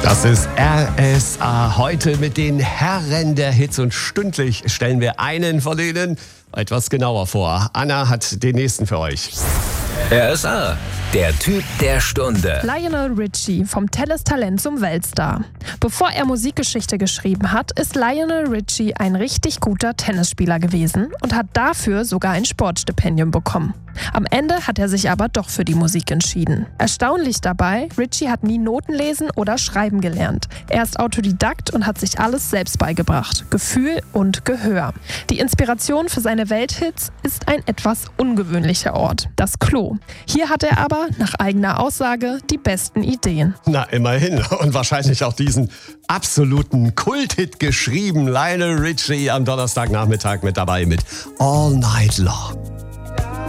Das ist RSA heute mit den Herren der Hits und stündlich stellen wir einen von denen etwas genauer vor. Anna hat den nächsten für euch. RSA, der Typ der Stunde. Lionel Richie, vom Tennistalent zum Weltstar. Bevor er Musikgeschichte geschrieben hat, ist Lionel Richie ein richtig guter Tennisspieler gewesen und hat dafür sogar ein Sportstipendium bekommen. Am Ende hat er sich aber doch für die Musik entschieden. Erstaunlich dabei, Richie hat nie Noten lesen oder schreiben gelernt. Er ist Autodidakt und hat sich alles selbst beigebracht. Gefühl und Gehör. Die Inspiration für seine Welthits ist ein etwas ungewöhnlicher Ort, das Klo. Hier hat er aber, nach eigener Aussage, die besten Ideen. Na, immerhin. Und wahrscheinlich auch diesen absoluten Kulthit geschrieben. Lionel Richie am Donnerstagnachmittag mit dabei mit All Night Long.